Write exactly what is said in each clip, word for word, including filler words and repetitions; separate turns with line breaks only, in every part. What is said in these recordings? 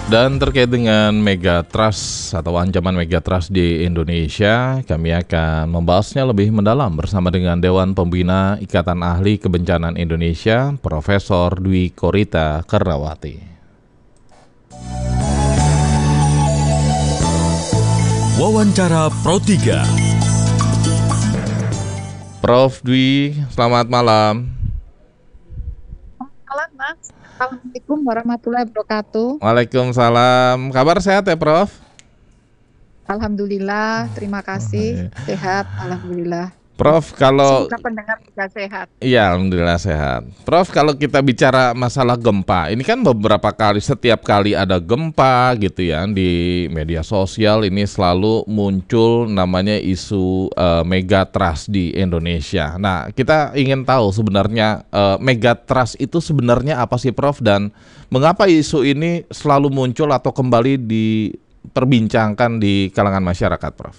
Dan terkait dengan megatrust atau ancaman megatrust di Indonesia, kami akan membahasnya lebih mendalam bersama dengan Dewan Pembina Ikatan Ahli Kebencanaan Indonesia, Profesor Dwi Korita Karnawati.
Wawancara Pro tiga.
Prof Dwi, selamat malam.
Malam, Mas. Assalamualaikum warahmatullahi wabarakatuh.
Waalaikumsalam. Kabar sehat ya, Prof?
Alhamdulillah, terima kasih. Sehat, alhamdulillah.
Prof, kalau
Semoga pendengar juga sehat.
Iya, alhamdulillah sehat. Prof, kalau kita bicara masalah gempa, ini kan beberapa kali, setiap kali ada gempa gitu ya, di media sosial ini selalu muncul namanya isu uh, megatrust di Indonesia. Nah, kita ingin tahu sebenarnya uh, megatrust itu sebenarnya apa sih, Prof? Dan mengapa isu ini selalu muncul atau kembali diperbincangkan di kalangan masyarakat, Prof?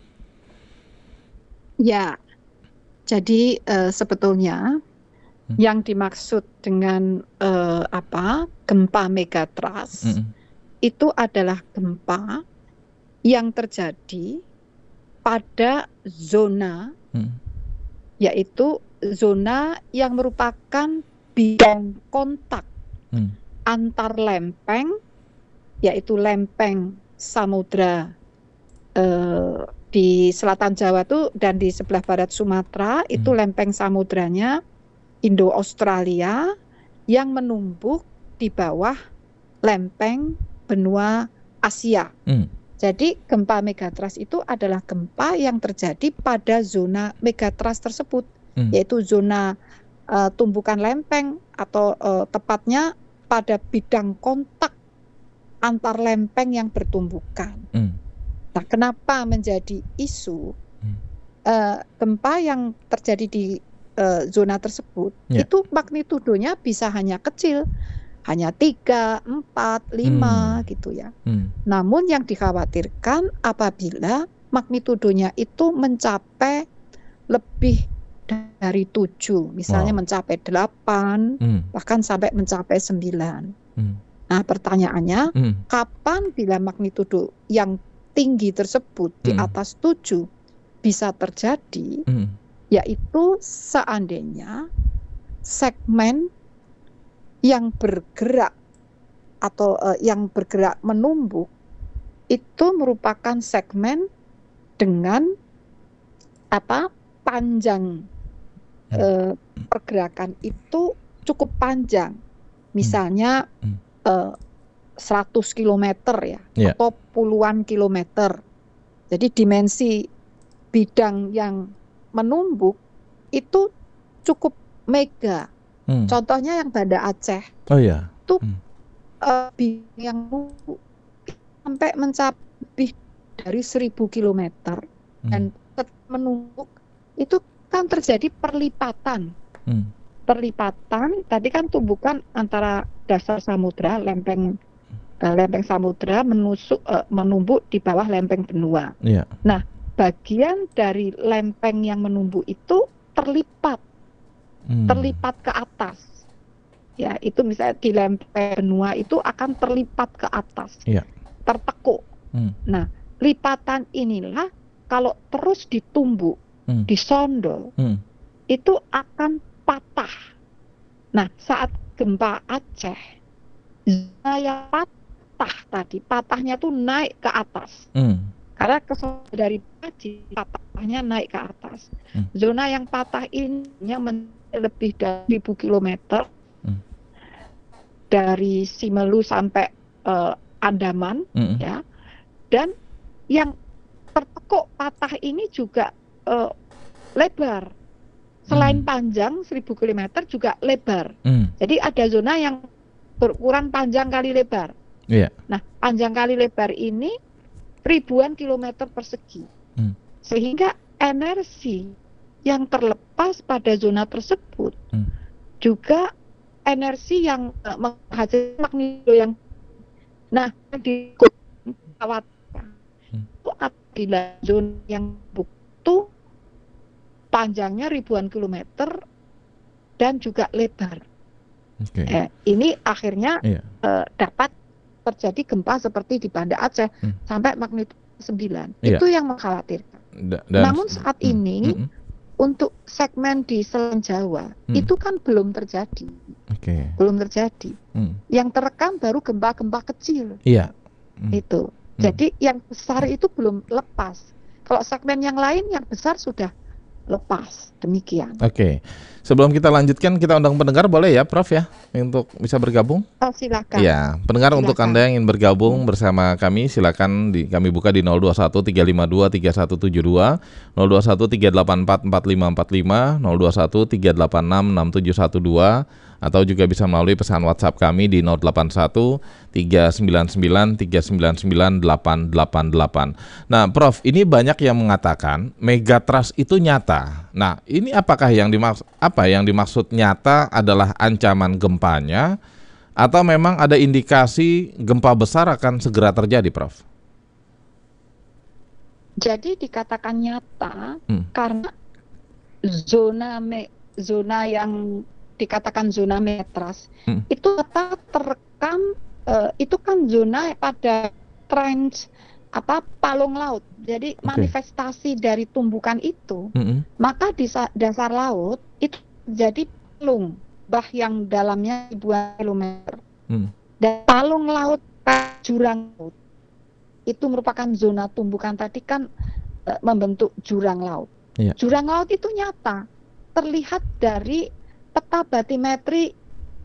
Ya, jadi uh, sebetulnya hmm. yang dimaksud dengan uh, apa gempa megatrust hmm. itu adalah gempa yang terjadi pada zona, hmm. yaitu zona yang merupakan bidang kontak hmm. antar lempeng, yaitu lempeng samudra uh, di selatan Jawa tuh dan di sebelah barat Sumatera itu hmm. lempeng samudranya Indo-Australia yang menumbuk di bawah lempeng benua Asia. Hmm. Jadi gempa megatrust itu adalah gempa yang terjadi pada zona megatrust tersebut, hmm. yaitu zona uh, tumbukan lempeng atau uh, tepatnya pada bidang kontak antar lempeng yang bertumbukan. Hmm. Nah, kenapa menjadi isu hmm. uh, gempa yang terjadi di uh, zona tersebut yeah. itu magnitudonya bisa hanya kecil, hanya tiga, empat, lima hmm. gitu ya. Hmm. Namun yang dikhawatirkan apabila magnitudonya itu mencapai lebih dari tujuh, misalnya wow. mencapai delapan, hmm. bahkan sampai mencapai sembilan. Hmm. Nah, pertanyaannya, hmm. kapan bila magnitudo yang tinggi tersebut hmm. di atas tujuh bisa terjadi, hmm. yaitu seandainya segmen yang bergerak atau uh, yang bergerak menumbuk itu merupakan segmen dengan apa panjang hmm. uh, pergerakan itu cukup panjang, misalnya hmm. uh, seratus kilometer ya, yeah. atau puluhan kilometer. Jadi dimensi bidang yang menumbuk itu cukup mega. Hmm. Contohnya yang Banda Aceh.
Oh ya. Yeah.
Itu
hmm.
uh, bidang yang menumbuk sampai mencapai lebih dari seribu kilometer. Hmm. Dan menumbuk itu kan terjadi perlipatan. Hmm. Perlipatan, tadi kan tumbukan antara dasar samudra, lempeng lempeng samudra menusuk uh, menumbuk di bawah lempeng benua. Yeah. Nah, bagian dari lempeng yang menumbuk itu terlipat, hmm. terlipat ke atas. Ya, itu misalnya di lempeng benua itu akan terlipat ke atas, yeah. tertekuk. Hmm. Nah, lipatan inilah kalau terus ditumbuk, hmm. disondol, hmm. itu akan patah. Nah, saat gempa Aceh, zona yang patah tadi, patahnya tuh naik ke atas. Hmm. Karena kesalahan dari tadi, patahnya naik ke atas. Hmm. Zona yang patah ini yang lebih dari seribu kilometer hmm. dari Simelu sampai uh, Andaman, hmm. ya. Dan yang tertekuk patah ini juga uh, lebar. Selain hmm. panjang seribu kilometer juga lebar. Hmm. Jadi ada zona yang berukuran panjang kali lebar. Yeah. Nah, panjang kali lebar ini ribuan kilometer persegi, hmm. sehingga energi yang terlepas pada zona tersebut hmm. juga energi yang uh, menghasilkan magnitudo yang, nah, dikhawatirkan hmm. itu apabila zona yang butuh panjangnya ribuan kilometer dan juga lebar. Okay. Eh, ini akhirnya yeah. uh, dapat terjadi gempa seperti di Banda Aceh hmm. sampai magnitudo sembilan. Yeah. Itu yang mengkhawatirkan. Dan, Namun saat hmm. ini hmm. untuk segmen di Selain Jawa hmm. itu kan belum terjadi. Okay. Belum terjadi. Hmm. Yang terekam baru gempa-gempa kecil.
Iya.
Hmm. Itu. Hmm. Jadi yang besar itu belum lepas. Kalau segmen yang lain yang besar sudah lepas. Demikian.
Oke. Okay. Sebelum kita lanjutkan, kita undang pendengar boleh ya, Prof ya, untuk bisa bergabung?
Oh, silakan.
Ya, pendengar silakan. Untuk Anda yang ingin bergabung hmm. bersama kami, silakan di, kami buka di nol dua satu tiga lima dua tiga satu tujuh dua, nol dua satu tiga delapan empat empat lima empat lima, nol dua satu tiga delapan enam enam tujuh satu dua, atau juga bisa melalui pesan WhatsApp kami di nol delapan satu tiga sembilan sembilan tiga sembilan sembilan delapan delapan delapan. Nah, Prof, ini banyak yang mengatakan megatrust itu nyata. Nah, ini apakah yang dimaksud apa yang dimaksud nyata adalah ancaman gempanya atau memang ada indikasi gempa besar akan segera terjadi, Prof?
Jadi dikatakan nyata hmm. karena zona me, zona yang dikatakan zona megatrust hmm. itu tetap terekam uh, itu kan zona pada trench apa palung laut. Jadi okay. manifestasi dari tumbukan itu, hmm. maka di dasar laut itu jadi palung bah yang dalamnya ribuan kilometer. Hmm. Dan palung laut jurang laut itu merupakan zona tumbukan tadi kan uh, membentuk jurang laut. Yeah. Jurang laut itu nyata terlihat dari peta batimetri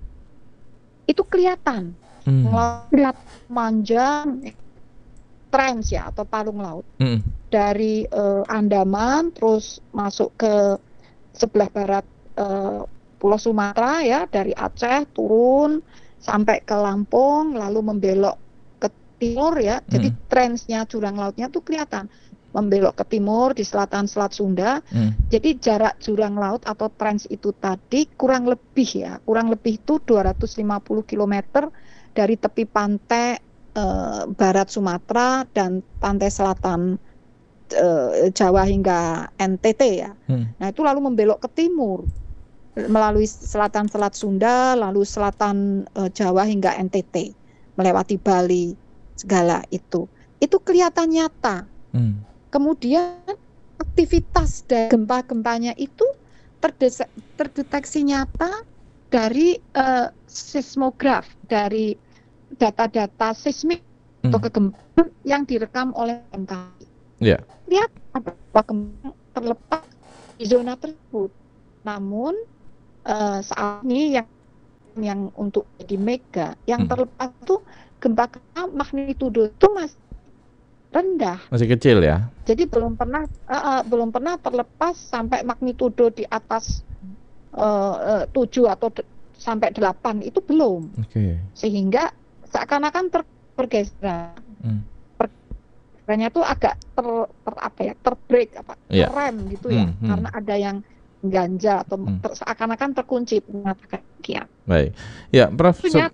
itu kelihatan, hmm. lihat panjang trench ya atau palung laut hmm. dari uh, Andaman terus masuk ke sebelah barat uh, Pulau Sumatera ya, dari Aceh turun sampai ke Lampung lalu membelok ke timur ya, hmm. jadi trenchnya jurang lautnya tuh kelihatan. Membelok ke timur di selatan Selat Sunda. Hmm. Jadi jarak jurang laut atau trench itu tadi kurang lebih ya, kurang lebih itu dua ratus lima puluh kilometer dari tepi pantai eh, barat Sumatera dan pantai selatan eh, Jawa hingga N T T ya. Hmm. Nah, itu lalu membelok ke timur melalui selatan Selat Sunda, lalu selatan eh, Jawa hingga N T T, melewati Bali segala itu. Itu kelihatan nyata. Hmm. Kemudian aktivitas dari gempa-gempanya itu terdese- terdeteksi nyata dari uh, seismograf, dari data-data seismik hmm. atau kegempaan yang direkam oleh B M K G. Yeah. Lihat apa gempa terlepas di zona tersebut. Namun uh, saat ini yang yang untuk jadi mega, yang hmm. terlepas itu gempa-gempa magnitudo itu masih rendah,
masih kecil ya.
Jadi belum pernah uh, uh, belum pernah terlepas sampai magnitudo di atas uh, uh, tujuh atau de- sampai delapan itu belum. Okay. Sehingga seakan-akan terpergeseran. Hmm. Pergeserannya itu agak ter, ter apa ya, terbreak apa, yeah. terrem gitu ya. Hmm, hmm. Karena ada yang ganjal atau hmm. ter, seakan-akan terkunci mengatakan kiat.
Baik. Ya, Prof. So,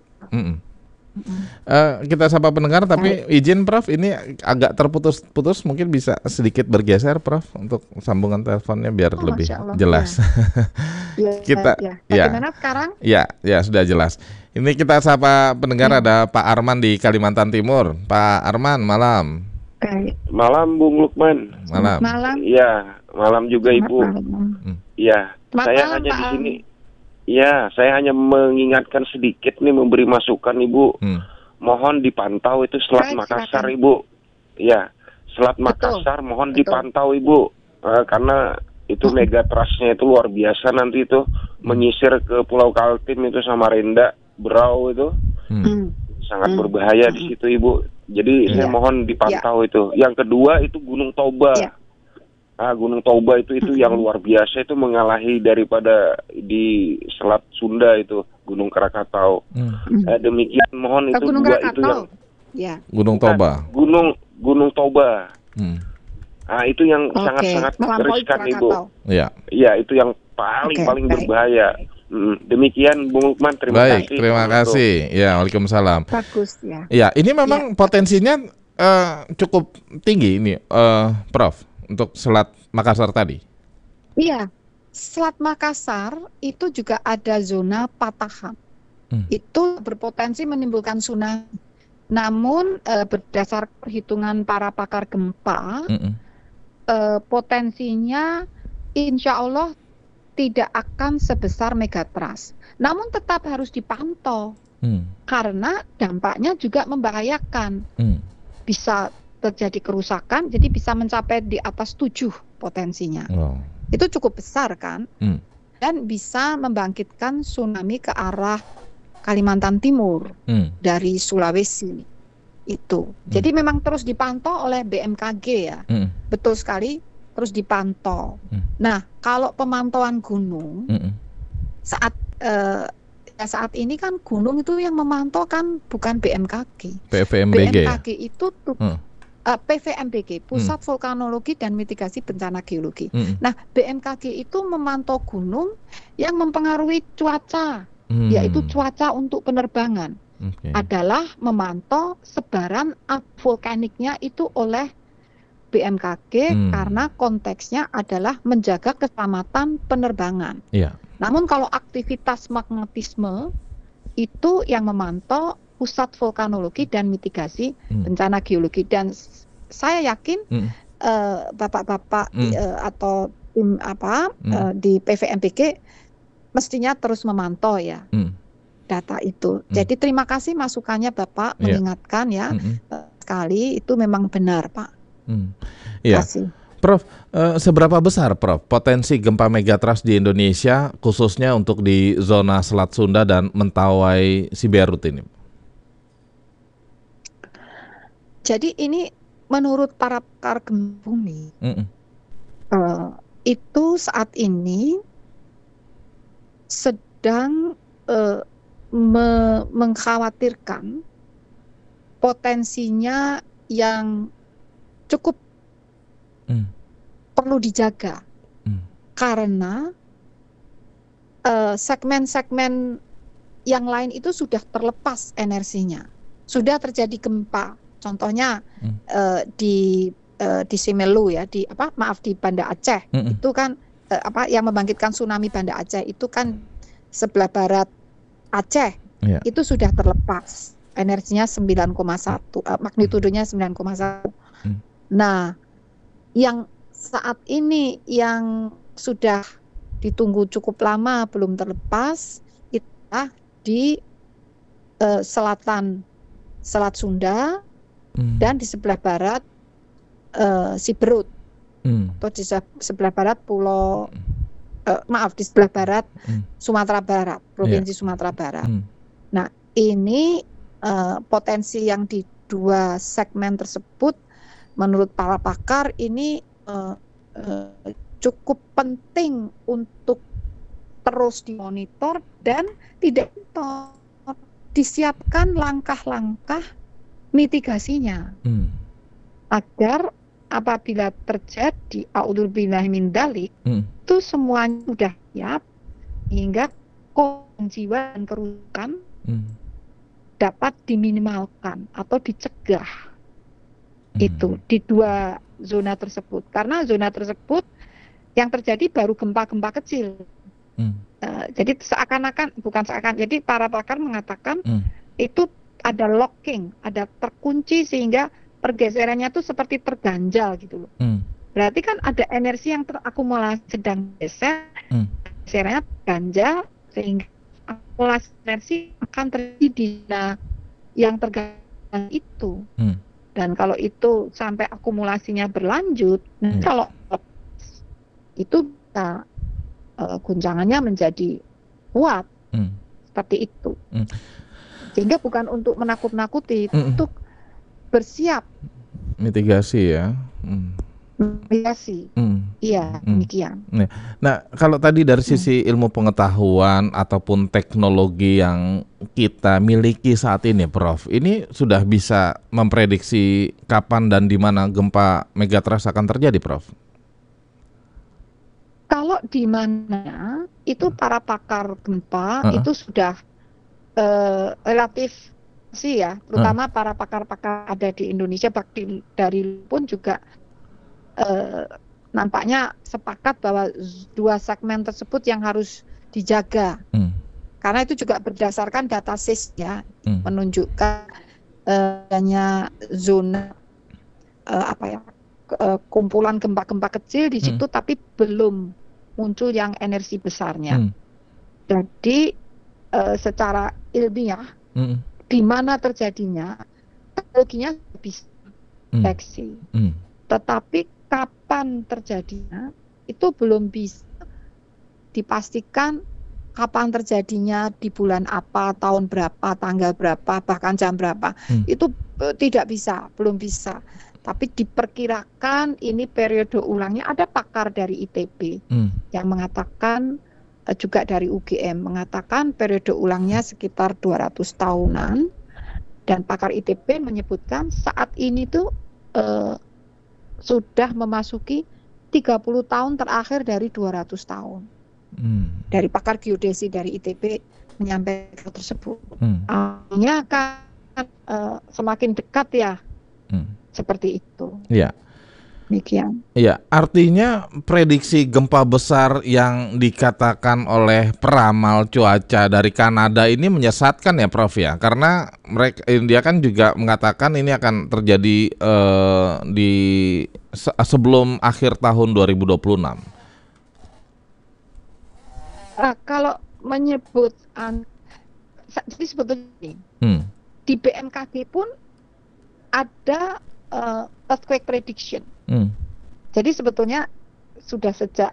Uh, kita sapa pendengar, tapi izin Prof, ini agak terputus-putus, mungkin bisa sedikit bergeser Prof untuk sambungan teleponnya biar oh, lebih jelas.
Ya.
kita
ya, ya. Bagaimana sekarang?
Ya, ya sudah jelas. Ini kita sapa pendengar ya. Ada Pak Arman di Kalimantan Timur. Pak Arman, malam.
Malam Bung Lukman.
Malam.
Malam.
Iya, malam juga Ibu. Iya, saya malam, hanya Pak. Di sini. Ya, saya hanya mengingatkan sedikit nih, memberi masukan Ibu. Hmm. Mohon dipantau itu Selat Baik, Makassar silakan. Ibu. Ya, Selat Betul. Makassar mohon Betul. dipantau Ibu. Uh, karena itu hmm. megatrustnya itu luar biasa nanti itu. Hmm. Menyisir ke Pulau Kaltim itu sama Renda, Berau itu. Hmm. Sangat hmm. berbahaya hmm. di situ Ibu. Jadi ya. saya mohon dipantau ya. itu. Yang kedua itu Gunung Toba. Ya. Ah, Gunung Toba itu itu hmm. yang luar biasa, itu mengalahi daripada di Selat Sunda itu Gunung Krakatau. Hmm. Eh, demikian mohon itu
Gunung
dua
Krakatau.
itu yang
ya.
Gunung Toba.
Gunung Gunung Toba. Hmm. Ah, itu yang okay. sangat-sangat riskan Ibu. Iya. Iya, itu yang paling okay. paling Baik. berbahaya. Hmm. Demikian Bung Lukman, terima
Baik,
kasih.
terima kasih. Ya, waalaikumsalam.
Bagus ya.
Ya, ini memang ya. potensinya uh, cukup tinggi ini, uh, Prof. Untuk Selat Makassar tadi?
Iya, Selat Makassar itu juga ada zona patahan. Hmm. Itu berpotensi menimbulkan tsunami. Namun uh, berdasar perhitungan para pakar gempa, mm-mm. uh, potensinya insya Allah tidak akan sebesar megatrust. Namun tetap harus dipantau mm. karena dampaknya juga membahayakan. Mm. Bisa terjadi kerusakan, jadi bisa mencapai di atas tujuh potensinya. Wow. Itu cukup besar kan? Mm. Dan bisa membangkitkan tsunami ke arah Kalimantan Timur hmm. dari Sulawesi itu. Hmm. Jadi memang terus dipantau oleh B M K G ya. Hmm. Betul sekali, terus dipantau. Hmm. Nah, kalau pemantauan gunung hmm. saat uh, ya saat ini kan gunung itu yang memantau kan bukan B M K G.
P V M B G.
B M K G ya? Itu tuh hmm. uh, P V M B G, Pusat hmm. Vulkanologi dan Mitigasi Bencana Geologi. Hmm. Nah, B M K G itu memantau gunung yang mempengaruhi cuaca. Hmm. Yaitu cuaca untuk penerbangan. Okay. Adalah memantau sebaran vulkaniknya itu oleh B M K G hmm. karena konteksnya adalah menjaga keselamatan penerbangan. Yeah. Namun kalau aktivitas magnetisme itu yang memantau Pusat Vulkanologi dan Mitigasi hmm. Bencana Geologi. Dan saya yakin hmm. uh, bapak-bapak hmm. uh, atau tim apa hmm. uh, di P V M B G mestinya terus memantau ya hmm. data itu. Hmm. Jadi terima kasih masukannya Bapak yeah. mengingatkan ya hmm. sekali itu memang benar Pak. Hmm.
Iya. Prof, eh, seberapa besar Prof potensi gempa megatrust di Indonesia khususnya untuk di zona Selat Sunda dan Mentawai Siberut ini?
Jadi ini menurut para pakar gempa bumi hmm. uh, itu saat ini sedang uh, me mengkhawatirkan potensinya yang cukup mm. perlu dijaga mm. karena segmen-segmen uh, yang lain itu sudah terlepas energinya, sudah terjadi gempa, contohnya mm. uh, di uh, di Simelu ya, di apa maaf di Banda Aceh mm -mm. itu kan apa yang membangkitkan tsunami Banda Aceh itu kan sebelah barat Aceh yeah. itu sudah terlepas energinya sembilan koma satu uh, magnitudenya sembilan koma satu. Hmm. Nah, yang saat ini yang sudah ditunggu cukup lama belum terlepas itu di uh, selatan Selat Sunda hmm. dan di sebelah barat uh, Siberut. Hmm. Atau di sebelah barat pulau uh, maaf di sebelah barat hmm. Sumatera Barat, provinsi yeah. Sumatera Barat. Hmm. Nah ini uh, potensi yang di dua segmen tersebut menurut para pakar ini uh, uh, cukup penting untuk terus dimonitor dan tidak disiapkan langkah-langkah mitigasinya hmm. agar apabila terjadi a'udzubillahi min dzalik hmm. itu semuanya sudah siap hingga korban jiwa dan kerusakan hmm. dapat diminimalkan atau dicegah hmm. itu di dua zona tersebut karena zona tersebut yang terjadi baru gempa-gempa kecil hmm. uh, jadi seakan-akan bukan seakan jadi para pakar mengatakan hmm. itu ada locking, ada terkunci sehingga pergeserannya tuh seperti terganjal gitu loh. Hmm. Berarti kan ada energi yang terakumulasi sedang geser, hmm. geserannya terganjal sehingga akumulasi energi akan terjadi di yang terganjal itu. Hmm. Dan kalau itu sampai akumulasinya berlanjut, hmm. kalau itu bisa uh, guncangannya menjadi kuat hmm. seperti itu. Hmm. Sehingga bukan untuk menakut-nakuti, hmm. untuk bersiap
mitigasi ya hmm.
mitigasi hmm. iya hmm. demikian.
Nah kalau tadi dari sisi hmm. ilmu pengetahuan ataupun teknologi yang kita miliki saat ini Prof, ini sudah bisa memprediksi kapan dan di mana gempa megatrust akan terjadi Prof?
Kalau di mana itu para pakar gempa uh-uh. itu sudah uh, relatif sih ya, terutama hmm. para pakar-pakar ada di Indonesia, bahkan dari pun juga eh, nampaknya sepakat bahwa dua segmen tersebut yang harus dijaga, hmm. karena itu juga berdasarkan data S I S ya, hmm. menunjukkan hanya zona uh, apa ya uh, kumpulan gempa-gempa kecil di situ, hmm. tapi belum muncul yang energi besarnya. Hmm. Jadi uh, secara ilmiah hmm. di mana terjadinya teknologinya bisa deteksi, hmm. hmm. tetapi kapan terjadinya itu belum bisa dipastikan. Kapan terjadinya, di bulan apa, tahun berapa, tanggal berapa, bahkan jam berapa, hmm. itu uh, tidak bisa, belum bisa. Tapi diperkirakan ini periode ulangnya. Ada pakar dari I T B hmm. yang mengatakan, uh, juga dari U G M, mengatakan periode ulangnya sekitar dua ratus tahunan. Dan pakar I T B menyebutkan saat ini tuh uh, sudah memasuki tiga puluh tahun terakhir dari dua ratus tahun. Hmm. Dari pakar geodesi dari I T B menyampaikan tersebut. Hmm. Artinya kan uh, semakin dekat ya, hmm. seperti itu.
Iya.
Demikian.
Iya, artinya prediksi gempa besar yang dikatakan oleh peramal cuaca dari Kanada ini menyesatkan ya, Prof ya, karena mereka dia kan juga mengatakan ini akan terjadi uh, di se- sebelum akhir tahun dua ribu dua puluh enam.
Uh, kalau menyebut uh, jadi sebetulnya hmm. di B M K G pun ada uh, earthquake prediction. Hmm. Jadi sebetulnya sudah sejak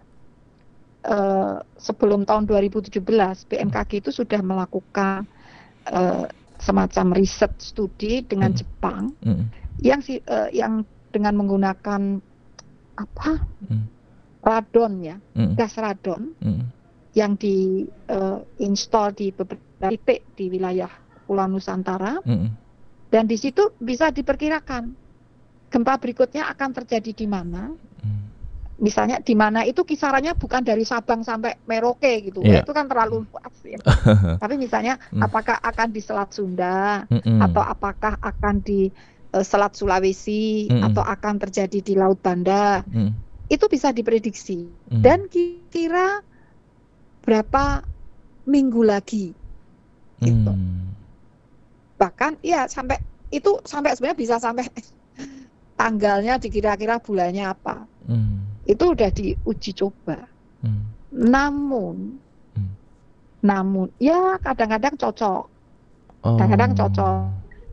uh, sebelum tahun dua ribu tujuh belas B M K G itu sudah melakukan uh, semacam riset studi dengan hmm. Jepang hmm. yang si, uh, yang dengan menggunakan apa hmm. radon ya, hmm. gas radon. Hmm. yang di uh, install di beberapa titik di wilayah Pulau Nusantara, mm-hmm. dan di situ bisa diperkirakan gempa berikutnya akan terjadi di mana. Mm. Misalnya di mana itu kisarannya bukan dari Sabang sampai Merauke gitu, yeah. itu kan terlalu luas ya. Tapi misalnya mm. apakah akan di Selat Sunda, mm-hmm. atau apakah akan di uh, Selat Sulawesi, mm-hmm. atau akan terjadi di Laut Banda, mm. itu bisa diprediksi. Mm. Dan kira berapa minggu lagi gitu. Hmm. Bahkan ya sampai itu sampai sebenarnya bisa sampai tanggalnya dikira-kira bulannya apa. Hmm. Itu udah diuji coba. Hmm. Namun hmm. namun ya kadang-kadang cocok. Oh. Kadang-kadang cocok.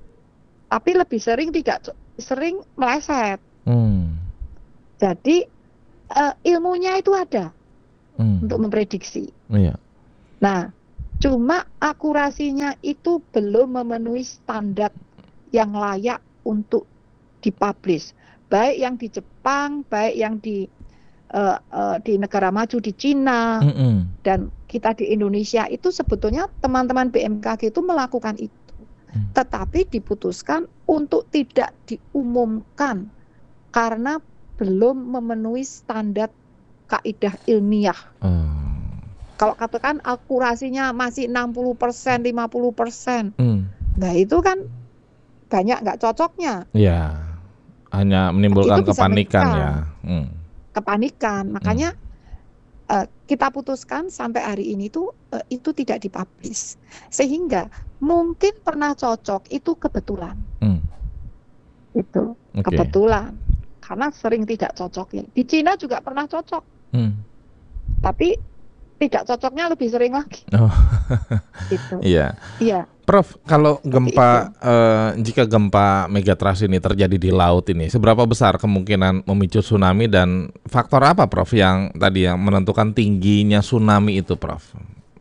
Tapi lebih sering tidak sering meleset. Hmm. Jadi uh, ilmunya itu ada. Hmm. Untuk memprediksi. Iya. Nah, cuma akurasinya itu belum memenuhi standar yang layak untuk dipublish. Baik yang di Jepang, baik yang di uh, uh, di negara maju di Cina, mm-hmm. dan kita di Indonesia itu sebetulnya teman-teman B M K G itu melakukan itu. Mm. Tetapi diputuskan untuk tidak diumumkan karena belum memenuhi standar kaidah ilmiah. Hmm. Kalau katakan akurasinya masih enam puluh persen, lima puluh persen. Hmm. Nah, itu kan banyak nggak cocoknya.
Ya. Hanya menimbulkan kepanikan ya. Hmm.
Kepanikan. Makanya hmm. uh, kita putuskan sampai hari ini tuh uh, itu tidak dipublish. Sehingga mungkin pernah cocok itu kebetulan. Hmm. Itu okay. kebetulan. Karena sering tidak cocoknya. Di Cina juga pernah cocok. Hmm. Tapi tidak cocoknya lebih sering lagi. Oh. Gitu.
Iya.
Iya.
Prof, kalau gempa eh, jika gempa megatrust ini terjadi di laut ini, seberapa besar kemungkinan memicu tsunami dan faktor apa, Prof, yang tadi yang menentukan tingginya tsunami itu, Prof?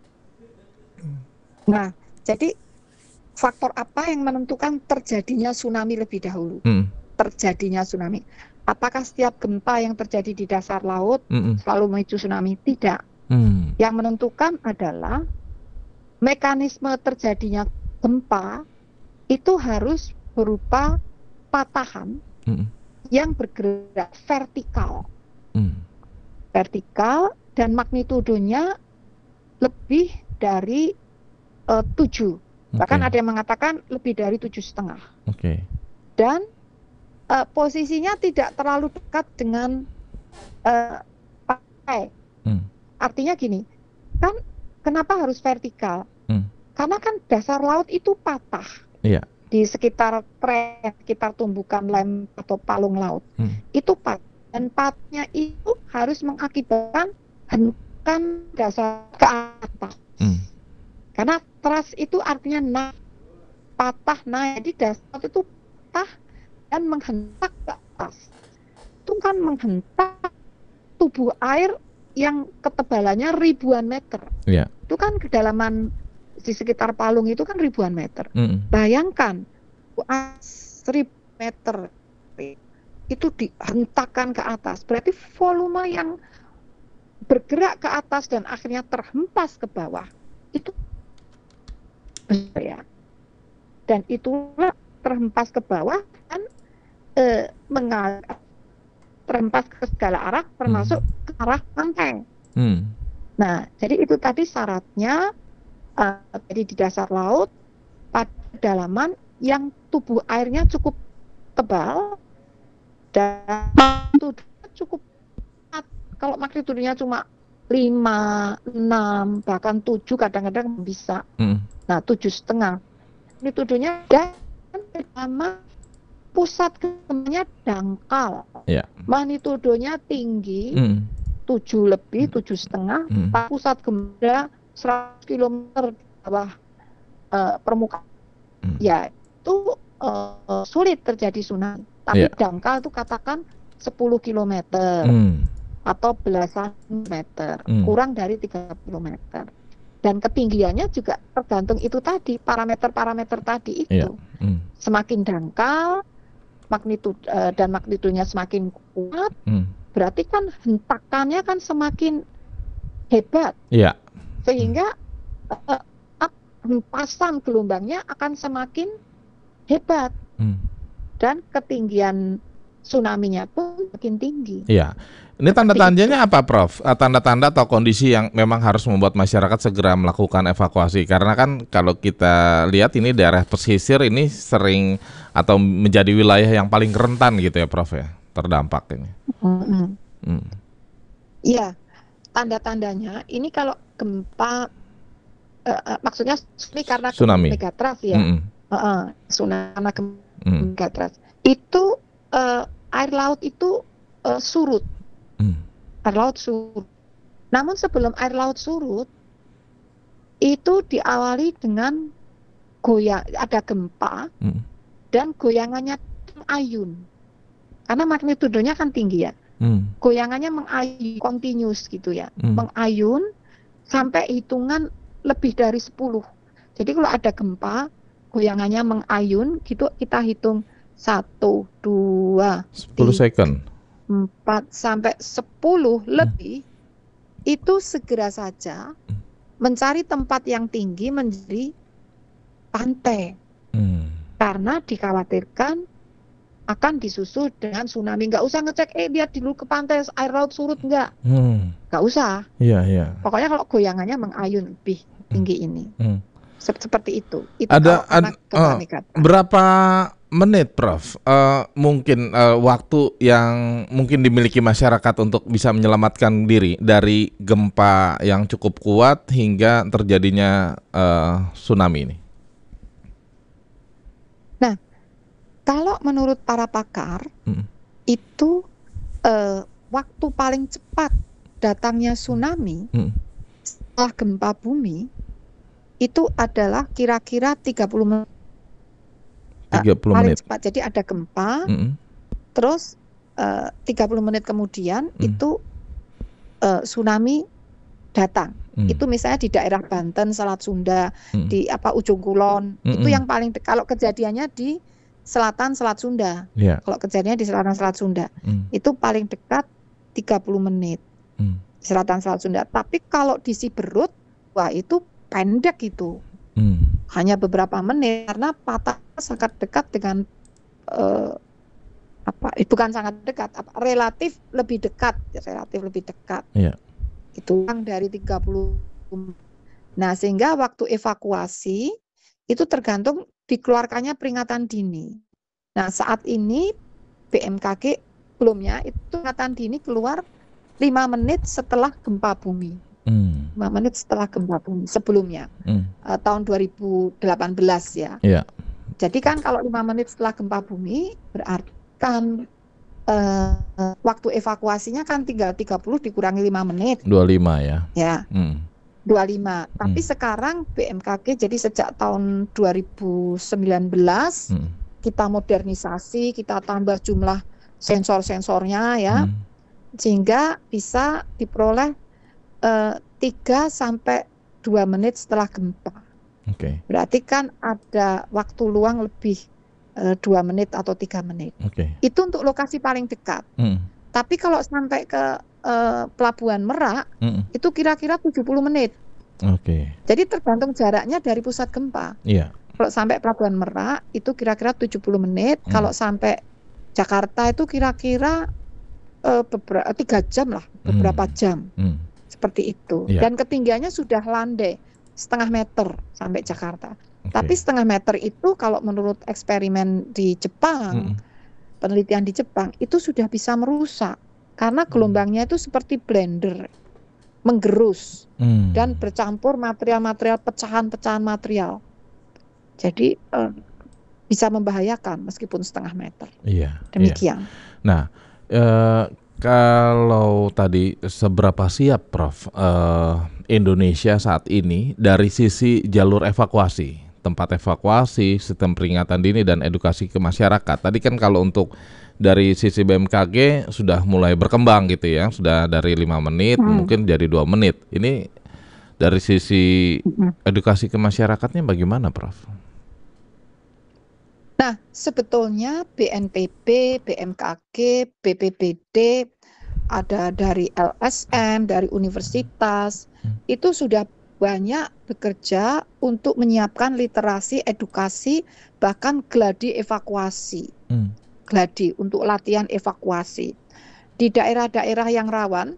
Nah, jadi faktor apa yang menentukan terjadinya tsunami lebih dahulu? Hmm. Terjadinya tsunami. Apakah setiap gempa yang terjadi di dasar laut Mm-mm. selalu memicu tsunami? Tidak. Mm. Yang menentukan adalah mekanisme terjadinya gempa itu harus berupa patahan Mm. yang bergerak vertikal. Mm. Vertikal dan magnitudonya lebih dari uh, tujuh. Okay. Bahkan ada yang mengatakan lebih dari tujuh setengah. Okay. Dan Uh, posisinya tidak terlalu dekat dengan uh, pantai. Hmm. Artinya gini, kan kenapa harus vertikal? Hmm. Karena kan dasar laut itu patah. Iya. di sekitar tren, sekitar tumbukan lem atau palung laut, hmm. itu pat. Dan patnya itu harus mengakibatkan hentakan dasar ke atas. Hmm. Karena thrust itu artinya naik, patah naik, jadi dasar itu patah dan menghentak ke atas. Itu kan menghentak tubuh air yang ketebalannya ribuan meter. Yeah. Itu kan kedalaman di sekitar palung itu kan ribuan meter. Mm. Bayangkan seribu meter itu dihentakkan ke atas. Berarti volume yang bergerak ke atas dan akhirnya terhempas ke bawah itu besar ya. Dan itulah terhempas ke bawah dan eh, mengalir terhempas ke segala arah, termasuk hmm. ke arah pantai. Hmm. Nah, jadi itu tadi syaratnya, uh, jadi di dasar laut pada kedalaman yang tubuh airnya cukup tebal dan magnitudenya cukup. Kalau magnitudenya cuma lima, enam, bahkan tujuh kadang-kadang bisa. Hmm. Nah, tujuh setengah. Magnitudenya dan pertama pusat gempanya dangkal, yeah. magnitudonya tinggi, mm. tujuh lebih, tujuh setengah, mm. pusat gempa seratus kilometer di bawah uh, permukaan, mm. ya itu uh, sulit terjadi tsunami. Tapi yeah. dangkal itu katakan sepuluh kilometer mm. atau belasan meter, mm. kurang dari tiga puluh meter. Dan ketinggiannya juga tergantung itu tadi, parameter-parameter tadi itu. Yeah. Mm. Semakin dangkal, magnitud uh, dan magnitudenya semakin kuat, hmm. berarti kan hentakannya kan semakin hebat, yeah. sehingga uh, uh, hempasan gelombangnya akan semakin hebat, hmm. dan ketinggian tsunami-nya pun makin tinggi.
Iya. Ini tanda-tandanya apa, Prof? Tanda-tanda atau kondisi yang memang harus membuat masyarakat segera melakukan evakuasi. Karena kan kalau kita lihat ini daerah pesisir ini sering atau menjadi wilayah yang paling rentan gitu ya, Prof ya, terdampak ini.
Mm-hmm. Mm. Iya, tanda-tandanya ini kalau gempa, uh, uh, maksudnya ini karena
tsunami
megatrust ya, mm-hmm. uh, uh, tsunami karena mm. megatrust. Itu uh, air laut itu uh, surut. Hmm. Air laut surut. Namun sebelum air laut surut, itu diawali dengan goyang, ada gempa, hmm. dan goyangannya mengayun. Karena magnitudenya kan tinggi ya. Hmm. Goyangannya mengayun, continuous gitu ya. Hmm. Mengayun sampai hitungan lebih dari sepuluh. Jadi kalau ada gempa, goyangannya mengayun, gitu kita hitung satu, dua,
sepuluh second.
empat sampai sepuluh hmm. lebih, itu segera saja hmm. mencari tempat yang tinggi menjadi pantai. Hmm. Karena dikhawatirkan akan disusul dengan tsunami. Nggak usah ngecek, eh lihat dulu ke pantai, air laut surut, nggak. Hmm. Nggak usah.
Iya, iya.
Pokoknya kalau goyangannya mengayun lebih tinggi hmm. ini. Hmm. Seperti itu. Itu
ada ad, uh, berapa menit, Prof? Uh, mungkin uh, waktu yang mungkin dimiliki masyarakat untuk bisa menyelamatkan diri dari gempa yang cukup kuat hingga terjadinya uh, tsunami ini?
Nah, kalau menurut para pakar, hmm. itu uh, waktu paling cepat datangnya tsunami hmm. setelah gempa bumi itu adalah kira-kira tiga puluh menit.
tiga puluh
paling
menit.
cepat. Jadi ada gempa,
mm-hmm.
terus uh, tiga puluh menit kemudian mm. itu uh, tsunami datang. Mm. Itu misalnya di daerah Banten, Selat Sunda, mm. di apa Ujung Kulon, mm-hmm. itu yang paling de- kalau kejadiannya di selatan Selat Sunda. Yeah. Kalau kejadiannya di selatan Selat Sunda, mm. itu paling dekat tiga puluh menit. Mm. Selatan Selat Sunda. Tapi kalau di Siberut, wah itu pendek itu. Hmm. Hanya beberapa menit karena patah sangat dekat dengan uh, apa? Eh, bukan sangat dekat, apa? Relatif lebih dekat, relatif lebih dekat. Yeah. Itu yang dari tiga puluh. Nah, sehingga waktu evakuasi itu tergantung dikeluarkannya peringatan dini. Nah, saat ini B M K G belumnya itu peringatan dini keluar lima menit setelah gempa bumi. Hmm. lima menit setelah gempa bumi sebelumnya hmm. uh, tahun dua ribu delapan belas ya.
Yeah.
jadi kan kalau lima menit setelah gempa bumi berarti kan uh, waktu evakuasinya kan tinggal tiga puluh dikurangi lima menit.
dua puluh lima ya.
Ya. Hmm. dua puluh lima. Hmm. Tapi sekarang B M K G jadi sejak tahun dua ribu sembilan belas hmm. kita modernisasi, kita tambah jumlah sensor-sensornya ya. Hmm. Sehingga bisa diperoleh uh, tiga sampai dua menit setelah gempa.
Okay.
Berarti kan ada waktu luang lebih uh, dua menit atau tiga menit.
Okay.
Itu untuk lokasi paling dekat. Mm. Tapi kalau sampai ke uh, Pelabuhan Merak, mm. itu kira-kira tujuh puluh menit.
Okay.
Jadi tergantung jaraknya dari pusat gempa.
Yeah.
Kalau sampai Pelabuhan Merak itu kira-kira tujuh puluh menit. Mm. Kalau sampai Jakarta itu kira-kira uh, beberapa tiga jam lah, beberapa mm. jam. Mm. Seperti itu. Yeah. Dan ketinggiannya sudah landai setengah meter sampai Jakarta. Okay. Tapi setengah meter itu kalau menurut eksperimen di Jepang, mm. penelitian di Jepang itu sudah bisa merusak karena gelombangnya itu seperti blender, menggerus mm. dan bercampur material-material pecahan-pecahan material. Jadi eh, bisa membahayakan meskipun setengah meter.
Iya.
Demikian.
Iya. Nah, eh, kalau tadi seberapa siap, Prof, eh, Indonesia saat ini dari sisi jalur evakuasi, tempat evakuasi, sistem peringatan dini dan edukasi ke masyarakat. Tadi kan kalau untuk dari sisi B M K G sudah mulai berkembang gitu ya, sudah dari lima menit hmm. mungkin jadi dua menit. Ini dari sisi edukasi ke masyarakatnya bagaimana, Prof?
Nah, sebetulnya B N P B, B M K G, B P B D, ada dari L S M, dari universitas, hmm. itu sudah banyak bekerja untuk menyiapkan literasi, edukasi, bahkan gladi evakuasi. Hmm. Gladi untuk latihan evakuasi. Di daerah-daerah yang rawan,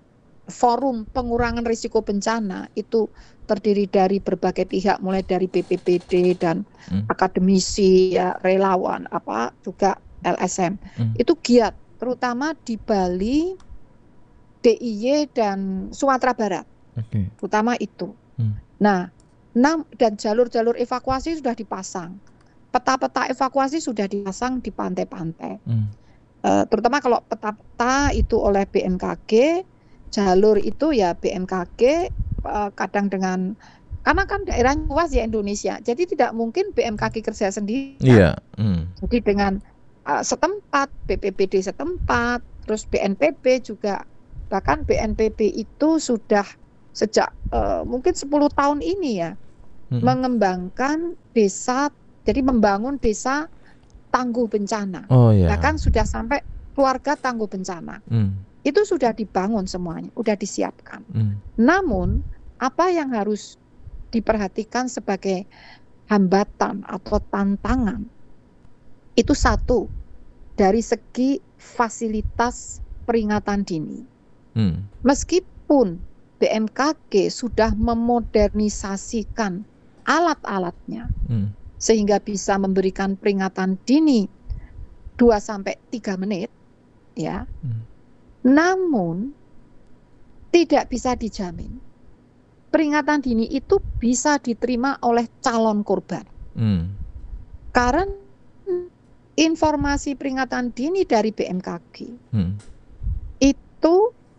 forum pengurangan risiko bencana itu terdiri dari berbagai pihak, mulai dari B P B D dan hmm. akademisi, ya, relawan, apa juga L S M. Hmm. Itu giat, terutama di Bali, D I Y dan Sumatera Barat, okay. Terutama itu. Hmm. Nah, enam dan jalur-jalur evakuasi sudah dipasang, peta-peta evakuasi sudah dipasang di pantai-pantai. Hmm. Uh, terutama kalau peta-peta itu oleh B M K G, jalur itu ya B M K G uh, kadang dengan karena kan daerahnya luas ya Indonesia, jadi tidak mungkin B M K G kerja sendiri.
Iya. Yeah. Hmm.
Jadi dengan uh, setempat, B P B D setempat, terus B N P B juga, bahkan B N P B itu sudah sejak uh, mungkin sepuluh tahun ini ya hmm. mengembangkan desa, jadi membangun desa tangguh bencana. Oh, yeah. Bahkan sudah sampai keluarga tangguh bencana. Hmm. Itu sudah dibangun semuanya, sudah disiapkan. Hmm. Namun apa yang harus diperhatikan sebagai hambatan atau tantangan itu satu, dari segi fasilitas peringatan dini. Hmm. Meskipun B M K G sudah memodernisasikan alat-alatnya, hmm. sehingga bisa memberikan peringatan dini dua sampai tiga menit, ya. Hmm. Namun tidak bisa dijamin peringatan dini itu bisa diterima oleh calon korban. Hmm. Karena informasi peringatan dini dari B M K G hmm. itu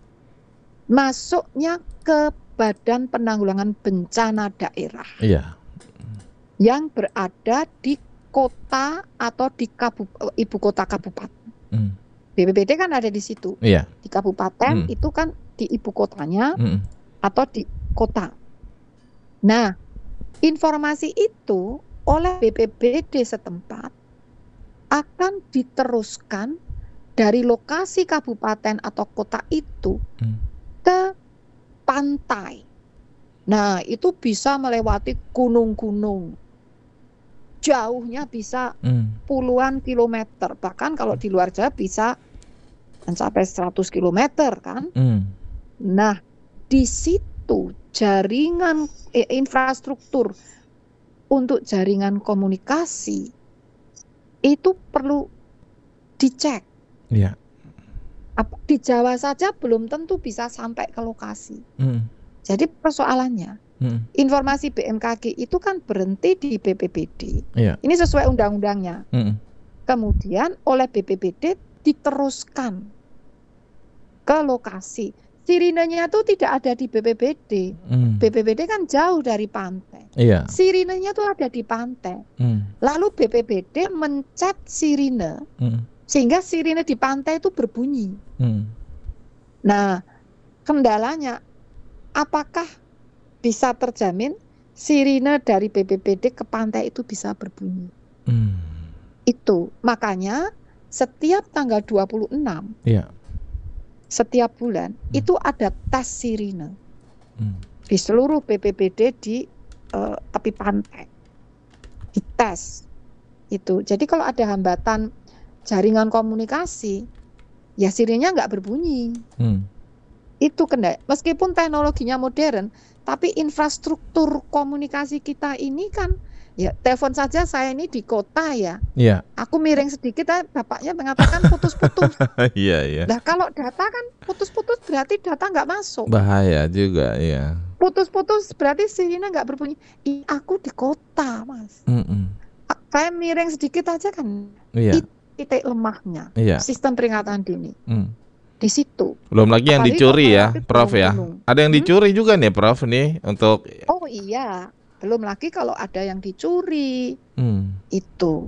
masuknya ke Badan Penanggulangan Bencana Daerah. Iya. Yang berada di kota atau di kabup ibu kota kabupaten. Hmm. B P B D kan ada di situ. Iya. Di kabupaten hmm. itu kan di ibu kotanya hmm. atau di kota. Nah, informasi itu oleh B P B D setempat akan diteruskan dari lokasi kabupaten atau kota itu hmm. ke pantai. Nah, itu bisa melewati gunung-gunung. Jauhnya bisa hmm. puluhan kilometer. Bahkan kalau di luar Jawa bisa mencapai seratus kilometer kan. Hmm. Nah, di situ jaringan eh, infrastruktur untuk jaringan komunikasi itu perlu dicek. Ya. Di Jawa saja belum tentu bisa sampai ke lokasi. Hmm. Jadi persoalannya Hmm. Informasi B M K G itu kan berhenti di B P B D.
Yeah.
Ini sesuai undang-undangnya. Hmm. Kemudian oleh B P B D diteruskan ke lokasi. Sirinenya itu tidak ada di B P B D. Hmm. B P B D kan jauh dari pantai.
Yeah.
Sirinenya itu ada di pantai. Hmm. Lalu B P B D mencet sirine hmm. sehingga sirine di pantai itu berbunyi. Hmm. Nah, kendalanya apakah bisa terjamin sirine dari B P B D ke pantai itu bisa berbunyi? Hmm. Itu makanya setiap tanggal dua puluh enam yeah. setiap bulan hmm. itu ada tes sirine hmm. di seluruh B P B D di uh, tepi pantai, dites itu. Jadi kalau ada hambatan jaringan komunikasi, ya sirinenya nggak berbunyi. Hmm. Itu kendala. Meskipun teknologinya modern, tapi infrastruktur komunikasi kita ini kan, ya telepon saja saya ini di kota ya. Iya. Aku miring sedikit, bapaknya mengatakan putus-putus.
Iya iya.
Nah kalau data kan putus-putus berarti data nggak masuk.
Bahaya juga ya.
Putus-putus berarti sirine nggak berbunyi. Ih, aku di kota mas. Mm-mm. Saya miring sedikit aja kan. Iya. Titik lemahnya. Iya. Sistem peringatan dini. Mm. Di situ.
Belum lagi yang apalagi dicuri ya, Prof ya. Gunung. Ada yang dicuri hmm? juga nih, Prof nih untuk.
Oh iya, belum lagi kalau ada yang dicuri, hmm. itu.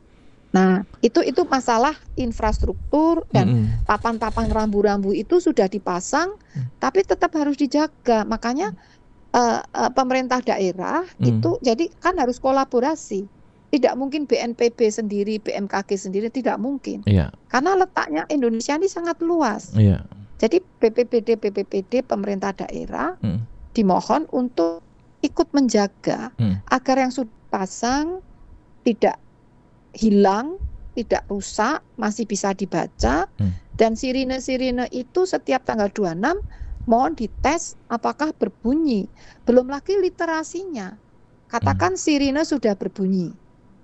Nah, itu itu masalah infrastruktur dan hmm. papan-papan rambu-rambu itu sudah dipasang, hmm. tapi tetap harus dijaga. Makanya uh, uh, pemerintah daerah hmm. itu jadi kan harus kolaborasi. Tidak mungkin B N P B sendiri, B M K G sendiri, tidak mungkin. Iya. Karena letaknya Indonesia ini sangat luas. Iya. Jadi B P B D, B P B D, pemerintah daerah hmm. dimohon untuk ikut menjaga hmm. agar yang sudah pasang tidak hilang, tidak rusak, masih bisa dibaca. Hmm. Dan sirine-sirine itu setiap tanggal dua puluh enam mohon dites apakah berbunyi. Belum lagi literasinya. Katakan hmm. sirine sudah berbunyi.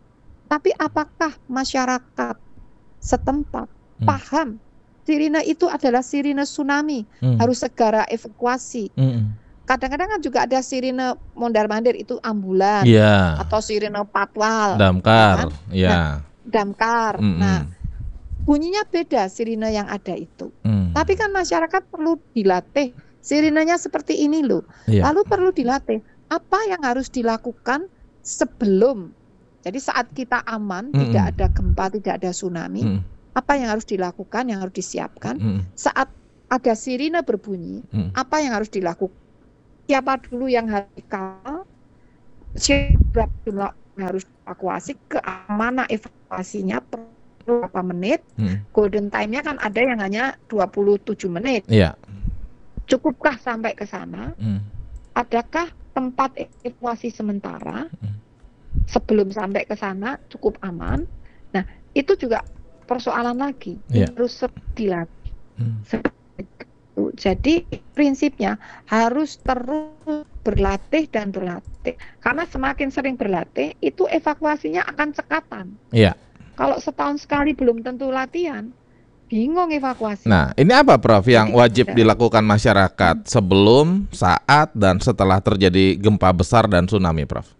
Tapi apakah masyarakat setempat hmm. paham sirine itu adalah sirine tsunami, hmm. harus segera evakuasi. Hmm. Kadang-kadang kan juga ada sirine mondar-mandir itu ambulan yeah. atau sirine patwal,
damkar, ya. Yeah.
Nah, damkar. Hmm. Nah, bunyinya beda sirine yang ada itu. Hmm. Tapi kan masyarakat perlu dilatih. Sirinenya seperti ini loh. Yeah. Lalu perlu dilatih apa yang harus dilakukan sebelum. Jadi saat kita aman, mm-hmm. tidak ada gempa, tidak ada tsunami, mm-hmm. apa yang harus dilakukan, yang harus disiapkan. Mm-hmm. Saat ada sirine berbunyi, mm-hmm. apa yang harus dilakukan? Siapa dulu yang harus dikawal? Siapa dulu harus evakuasi? Ke mana evakuasinya? Perlu berapa menit? Mm-hmm. Golden time-nya kan ada yang hanya dua puluh tujuh menit. Yeah. Cukupkah sampai ke sana? Mm-hmm. Adakah tempat evakuasi sementara? Mm-hmm. Sebelum sampai ke sana cukup aman. Nah, itu juga persoalan lagi. Yeah. Harus dilatih. Hmm. Jadi prinsipnya harus terus berlatih dan berlatih. Karena semakin sering berlatih, itu evakuasinya akan cekatan.
Yeah.
Kalau setahun sekali belum tentu latihan, bingung evakuasi.
Nah, ini apa Prof yang wajib dilakukan masyarakat sebelum, saat, dan setelah terjadi gempa besar dan tsunami, Prof?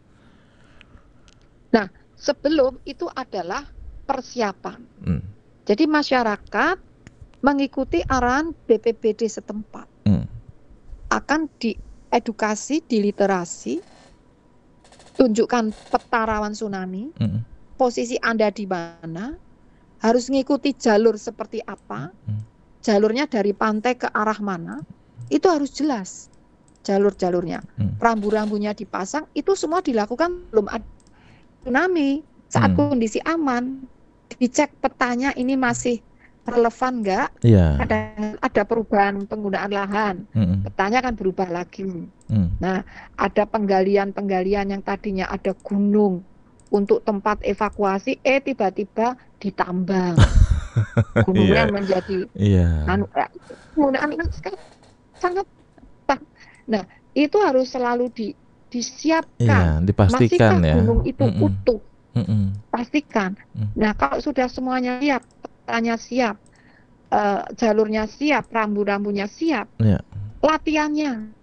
Nah, sebelum itu adalah persiapan. Hmm. Jadi masyarakat mengikuti arahan B P B D setempat. Hmm. Akan diedukasi, diliterasi, tunjukkan peta rawan tsunami, hmm. posisi Anda di mana, harus mengikuti jalur seperti apa, hmm. jalurnya dari pantai ke arah mana, itu harus jelas jalur-jalurnya. Hmm. Rambu-rambunya dipasang, itu semua dilakukan belum ada tsunami, saat hmm. kondisi aman, dicek petanya ini masih relevan nggak? Yeah. Ada ada perubahan penggunaan lahan, hmm. petanya kan berubah lagi. Hmm. Nah, ada penggalian-penggalian yang tadinya ada gunung untuk tempat evakuasi, eh tiba-tiba ditambang, gunungnya yeah. menjadi yeah. anu, penggunaan sangat. Nah, itu harus selalu di disiapkan,
iya, dipastikan
masihkah
ya.
gunung itu Mm-mm. utuh,
Mm-mm.
pastikan. Mm. Nah kalau sudah semuanya siap, petanya siap, uh, jalurnya siap, rambu-rambunya siap, yeah. latihannya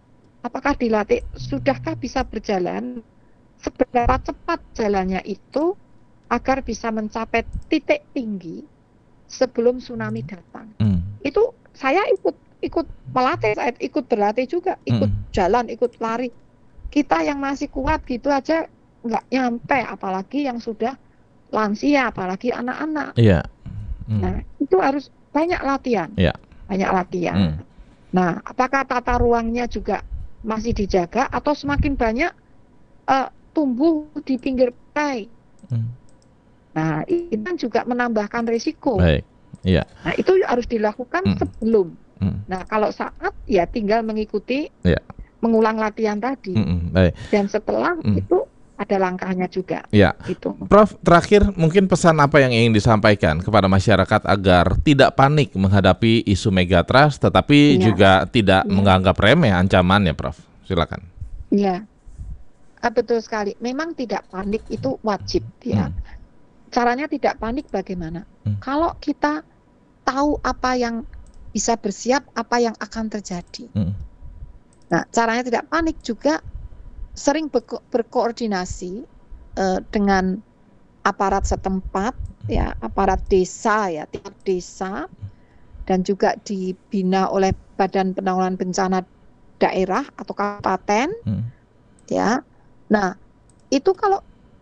apakah dilatih, sudahkah bisa berjalan, seberapa cepat jalannya itu agar bisa mencapai titik tinggi sebelum tsunami datang. Hmm. Itu saya ikut ikut melatih, saya ikut berlatih juga, ikut hmm. jalan, ikut lari. Kita yang masih kuat gitu aja nggak nyampe, apalagi yang sudah lansia, apalagi anak-anak.
Iya. Hmm.
Nah, itu harus banyak latihan.
Iya.
Banyak latihan. Hmm. Nah, apakah tata ruangnya juga masih dijaga atau semakin banyak uh, tumbuh di pinggir pantai? Hmm. Nah, itu kan juga menambahkan risiko.
Baik. Iya.
Nah, itu harus dilakukan hmm. sebelum. Hmm. Nah, kalau saat ya tinggal mengikuti, ya. mengulang latihan tadi. Hmm. Baik. Dan setelah hmm. itu ada langkahnya juga.
Ya, gitu. Prof, terakhir mungkin pesan apa yang ingin disampaikan kepada masyarakat agar tidak panik menghadapi isu megatrust, tetapi ya. juga tidak ya. menganggap remeh ancamannya, Prof. Silakan.
Ya, betul sekali. Memang tidak panik itu wajib, ya. Hmm. Caranya tidak panik bagaimana? Hmm. Kalau kita tahu apa yang bisa bersiap, apa yang akan terjadi. Hmm. Nah, caranya tidak panik juga sering berko berkoordinasi uh, dengan aparat setempat, ya, aparat desa, ya, tiap desa, dan juga dibina oleh Badan Penanggulangan Bencana daerah atau kabupaten, hmm. ya. Nah, itu kalau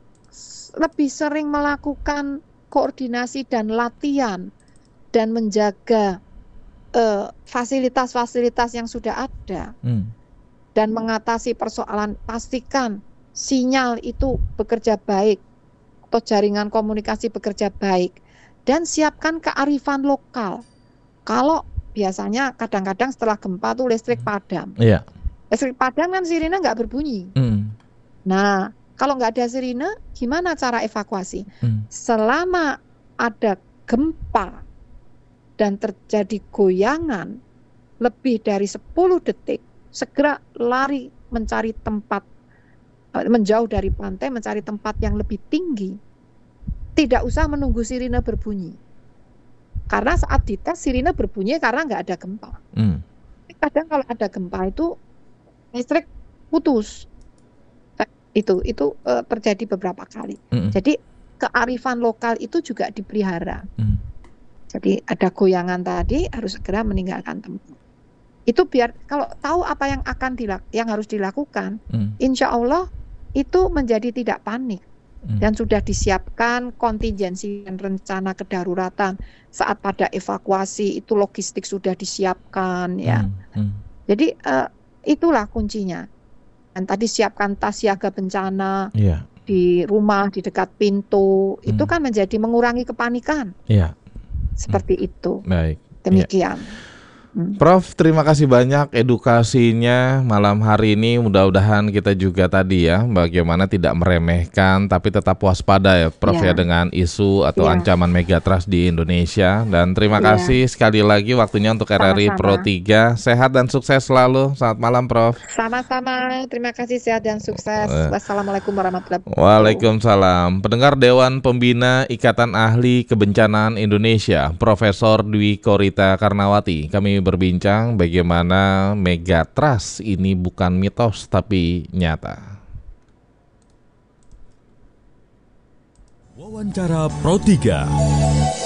lebih sering melakukan koordinasi dan latihan dan menjaga fasilitas-fasilitas uh, yang sudah ada. Hmm. Dan mengatasi persoalan, pastikan sinyal itu bekerja baik atau jaringan komunikasi bekerja baik, dan siapkan kearifan lokal. Kalau biasanya kadang-kadang setelah gempa tuh listrik padam.
Iya.
Listrik padam kan sirine nggak berbunyi. Mm. Nah, kalau nggak ada sirine, gimana cara evakuasi? Mm. Selama ada gempa dan terjadi goyangan lebih dari sepuluh detik, segera lari mencari tempat, menjauh dari pantai, mencari tempat yang lebih tinggi. Tidak usah menunggu sirine berbunyi. Karena saat dites sirine berbunyi karena nggak ada gempa. Hmm. Kadang kalau ada gempa itu listrik putus. Itu itu uh, terjadi beberapa kali. Hmm. Jadi kearifan lokal itu juga dipelihara. Hmm. Jadi ada goyangan tadi harus segera meninggalkan tempat. Itu biar kalau tahu apa yang akan dilak yang harus dilakukan, hmm. insya Allah itu menjadi tidak panik hmm. dan sudah disiapkan kontingensi dan rencana kedaruratan saat pada evakuasi itu logistik sudah disiapkan, ya. Hmm. Hmm. Jadi uh, itulah kuncinya. Dan tadi siapkan tas siaga bencana yeah. di rumah di dekat pintu, hmm. itu kan menjadi mengurangi kepanikan.
Yeah.
Seperti hmm. itu.
Baik.
Demikian.
Yeah. Prof, terima kasih banyak edukasinya malam hari ini. Mudah-mudahan kita juga tadi ya, bagaimana tidak meremehkan tapi tetap waspada ya Prof ya, ya dengan isu atau ya. ancaman megatrust di Indonesia. Dan terima ya. kasih sekali lagi waktunya untuk R R I Pro tiga. Sehat dan sukses selalu. Selamat malam Prof.
Sama-sama, terima kasih, sehat dan sukses. Wassalamualaikum warahmatullahi wabarakatuh.
Waalaikumsalam. Pendengar Dewan Pembina Ikatan Ahli Kebencanaan Indonesia, Profesor Dwi Korita Karnawati. Kami berbincang bagaimana megatrust ini bukan mitos tapi nyata.
Wawancara Pro tiga.